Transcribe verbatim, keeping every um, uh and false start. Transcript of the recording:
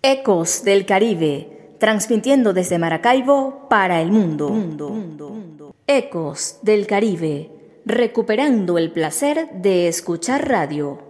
Ecos del Caribe, transmitiendo desde Maracaibo para el mundo. Mundo, mundo, mundo. Ecos del Caribe, recuperando el placer de escuchar radio.